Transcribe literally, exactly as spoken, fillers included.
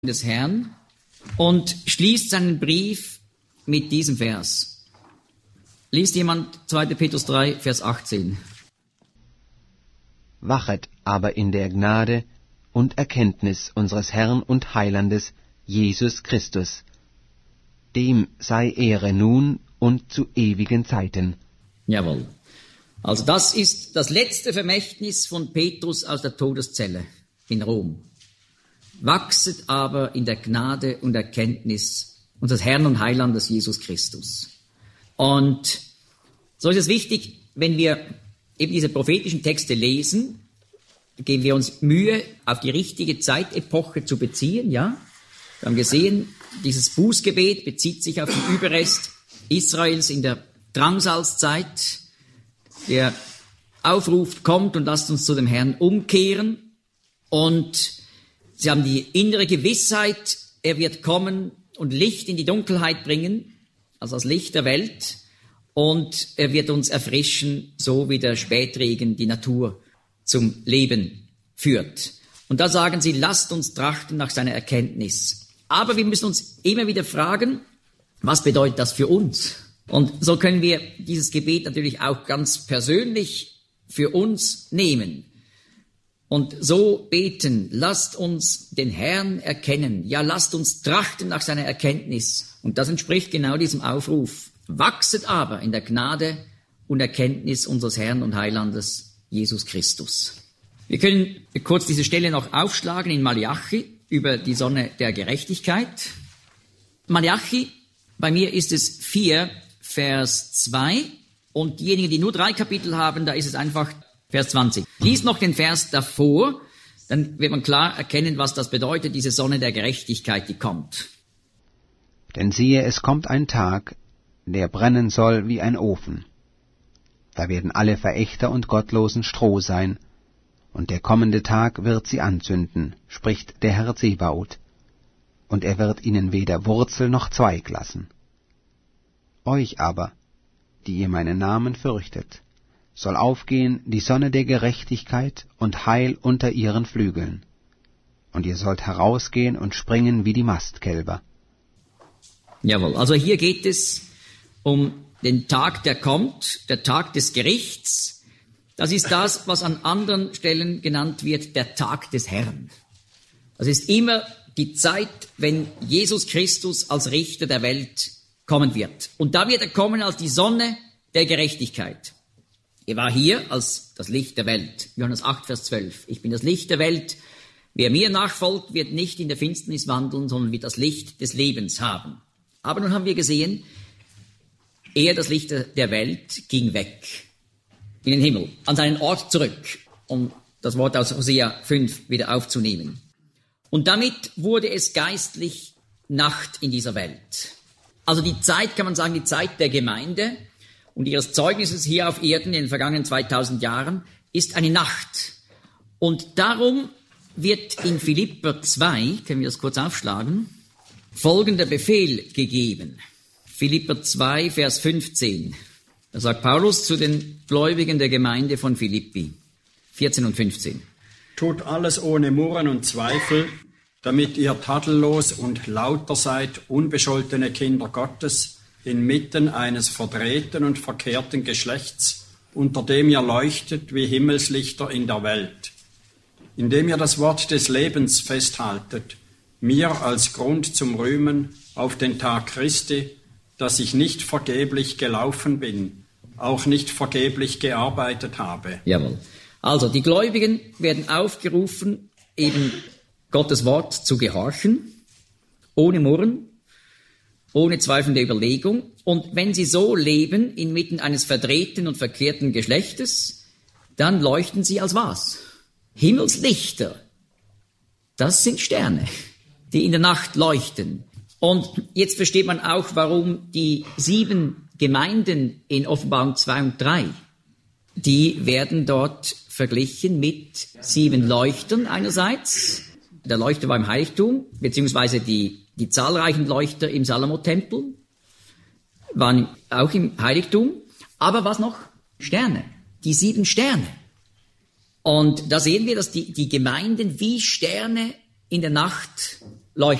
des Herrn und schließt seinen Brief mit diesem Vers. Liest jemand zweiter Petrus drei, Vers achtzehn. Wachet aber in der Gnade und Erkenntnis unseres Herrn und Heilandes Jesus Christus. Dem sei Ehre nun und zu ewigen Zeiten. Jawohl. Also das ist das letzte Vermächtnis von Petrus aus der Todeszelle in Rom. Wachset aber in der Gnade und Erkenntnis unseres Herrn und Heilandes Jesus Christus. Und so ist es wichtig, wenn wir eben diese prophetischen Texte lesen, geben wir uns Mühe, auf die richtige Zeitepoche zu beziehen, ja. Wir haben gesehen, dieses Bußgebet bezieht sich auf den Überrest Israels in der Drangsalzzeit. Der Aufruf kommt und lasst uns zu dem Herrn umkehren. Und sie haben die innere Gewissheit, er wird kommen und Licht in die Dunkelheit bringen, also das Licht der Welt. Und er wird uns erfrischen, so wie der Spätregen die Natur zum Leben führt. Und da sagen sie, lasst uns trachten nach seiner Erkenntnis. Aber wir müssen uns immer wieder fragen, was bedeutet das für uns? Und so können wir dieses Gebet natürlich auch ganz persönlich für uns nehmen. Und so beten, lasst uns den Herrn erkennen. Ja, lasst uns trachten nach seiner Erkenntnis. Und das entspricht genau diesem Aufruf. Wachset aber in der Gnade und Erkenntnis unseres Herrn und Heilandes Jesus Christus. Wir können kurz diese Stelle noch aufschlagen in Malachi über die Sonne der Gerechtigkeit. Malachi, bei mir ist es vier, Vers zwei. Und diejenigen, die nur drei Kapitel haben, da ist es einfach Vers zwanzig. Lies noch den Vers davor, dann wird man klar erkennen, was das bedeutet, diese Sonne der Gerechtigkeit, die kommt. Denn siehe, es kommt ein Tag, der brennen soll wie ein Ofen. Da werden alle Verächter und Gottlosen Stroh sein, und der kommende Tag wird sie anzünden, spricht der Herr Zebaoth, und er wird ihnen weder Wurzel noch Zweig lassen. Euch aber, die ihr meinen Namen fürchtet, soll aufgehen die Sonne der Gerechtigkeit und Heil unter ihren Flügeln. Und ihr sollt herausgehen und springen wie die Mastkälber. Jawohl, also hier geht es um den Tag, der kommt, der Tag des Gerichts. Das ist das, was an anderen Stellen genannt wird, der Tag des Herrn. Das ist immer die Zeit, wenn Jesus Christus als Richter der Welt kommen wird. Und da wird er kommen als die Sonne der Gerechtigkeit. Er war hier als das Licht der Welt. Johannes acht, Vers zwölf. Ich bin das Licht der Welt. Wer mir nachfolgt, wird nicht in der Finsternis wandeln, sondern wird das Licht des Lebens haben. Aber nun haben wir gesehen, er, das Licht der Welt, ging weg in den Himmel, an seinen Ort zurück, um das Wort aus Hosea fünf wieder aufzunehmen. Und damit wurde es geistlich Nacht in dieser Welt. Also die Zeit, kann man sagen, die Zeit der Gemeinde und ihres Zeugnisses hier auf Erden in den vergangenen zweitausend Jahren ist eine Nacht. Und darum wird in Philipper zwei, können wir das kurz aufschlagen, folgender Befehl gegeben. Philipper zwei, Vers fünfzehn. Da sagt Paulus zu den Gläubigen der Gemeinde von Philippi, vierzehn und fünfzehn. Tut alles ohne Murren und Zweifel, damit ihr tadellos und lauter seid, unbescholtene Kinder Gottes, inmitten eines verdrehten und verkehrten Geschlechts, unter dem ihr leuchtet wie Himmelslichter in der Welt, indem ihr das Wort des Lebens festhaltet, mir als Grund zum Rühmen auf den Tag Christi, dass ich nicht vergeblich gelaufen bin, auch nicht vergeblich gearbeitet habe. Jawohl. Also die Gläubigen werden aufgerufen, eben Gottes Wort zu gehorchen, ohne Murren, ohne zweifelnde Überlegung. Und wenn sie so leben, inmitten eines verdrehten und verkehrten Geschlechtes, dann leuchten sie als was? Himmelslichter. Das sind Sterne, die in der Nacht leuchten. Und jetzt versteht man auch, warum die sieben Gemeinden in Offenbarung zwei und drei, die werden dort verglichen mit sieben Leuchtern einerseits. Der Leuchter war im Heiligtum, beziehungsweise die, die zahlreichen Leuchter im Salomo-Tempel waren auch im Heiligtum. Aber was noch? Sterne. Die sieben Sterne. Und da sehen wir, dass die, die Gemeinden wie Sterne in der Nacht